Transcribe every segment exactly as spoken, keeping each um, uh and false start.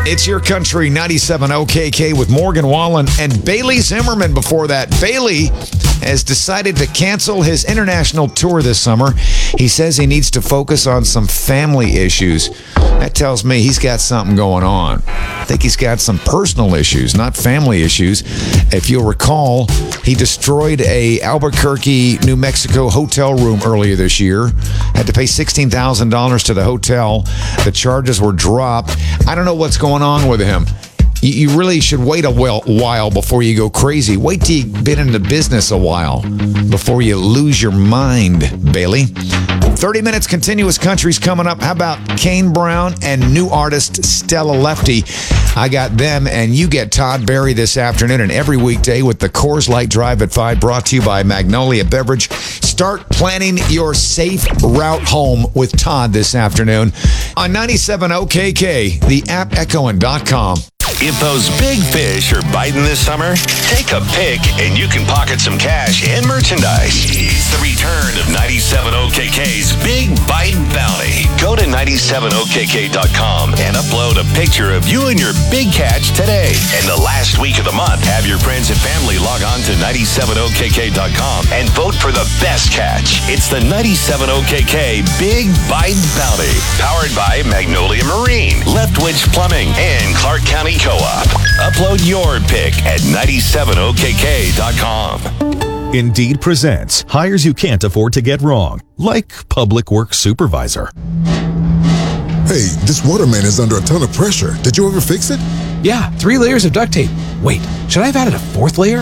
It's Your Country ninety-seven O K K with Morgan Wallen and Bailey Zimmerman before that. Bailey has decided to cancel his international tour this summer. He says he needs to focus on some family issues. That tells me he's got something going on. I think he's got some personal issues, not family issues. If you'll recall, he destroyed a Albuquerque, New Mexico hotel room earlier this year. Had to pay sixteen thousand dollars to the hotel. The charges were dropped. I don't know what's going on with him. You really should wait a while before you go crazy. Wait till you've been in the business a while before you lose your mind, Bailey. thirty minutes continuous country's coming up. How about Kane Brown and new artist Stella Lefty? I got them, and you get Todd Barry this afternoon and every weekday with the Coors Light Drive at five, brought to you by Magnolia Beverage. Start planning your safe route home with Todd this afternoon on ninety-seven O K K, the app, echoing dot com. If those big fish are biting this summer, take a pick and you can pocket some cash and merchandise. It's the return of ninety-seven O K K's Big Bite Bounty. Go to ninety-seven O K K dot com and upload a picture of you and your big catch today. And the last week of the month, have your friends and family log on to ninety-seven O K K dot com and vote for the best catch. It's the ninety-seven O K K Big Bite Bounty, powered by Magnolia Marine, Leftwich Plumbing, and Clark County Co-op. Upload your pick at ninety-seven O K K dot com. Indeed presents hires you can't afford to get wrong, like public works supervisor. Hey, this waterman is under a ton of pressure. Did you ever fix it? Yeah, three layers of duct tape. Wait, should I have added a fourth layer?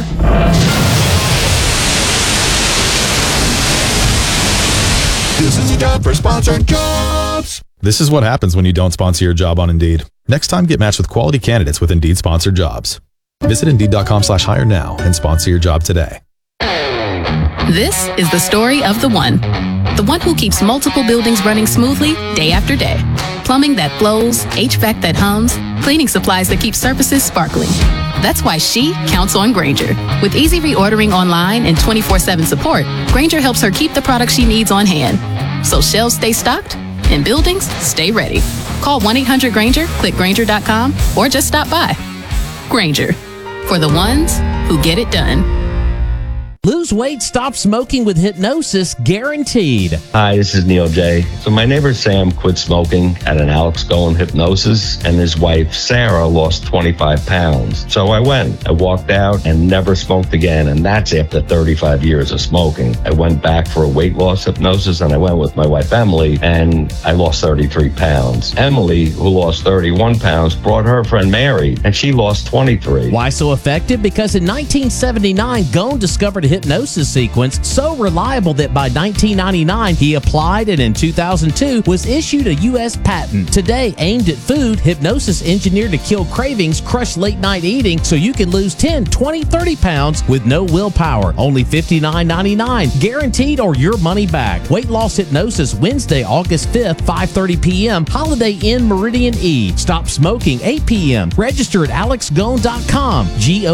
This is your job for sponsored jobs. This is what happens when you don't sponsor your job on Indeed. Next time, get matched with quality candidates with Indeed sponsored jobs. Visit Indeed.com slash hire now and sponsor your job today. This is the story of the one. The one who keeps multiple buildings running smoothly day after day. Plumbing that flows, H V A C that hums, cleaning supplies that keep surfaces sparkling. That's why she counts on Grainger. With easy reordering online and twenty-four seven support, Grainger helps her keep the products she needs on hand. So shelves stay stocked and buildings stay ready. Call one eight hundred Grainger, click Grainger dot com, or just stop by. Grainger, for the ones who get it done. Lose weight, stop smoking with hypnosis, guaranteed. Hi, this is Neil J. So my neighbor Sam quit smoking at an Alex Golan hypnosis, and his wife Sarah lost twenty-five pounds. So I went. I walked out and never smoked again, and that's after thirty-five years of smoking. I went back for a weight loss hypnosis, and I went with my wife Emily, and I lost thirty-three pounds. Emily, who lost thirty-one pounds, brought her friend Mary, and she lost twenty-three. Why so effective? Because in nineteen seventy-nine, Ghosn discovered a hypnosis sequence so reliable that by nineteen ninety-nine he applied, and in two thousand two was issued a U S patent. Today, aimed at food, hypnosis engineered to kill cravings, crush late night eating, so you can lose ten, twenty, thirty pounds with no willpower. Only fifty-nine ninety-nine, guaranteed or your money back. Weight loss hypnosis Wednesday, August fifth, five thirty p.m. Holiday Inn Meridian E. Stop smoking eight p.m. Register at alex ghosn dot com. G O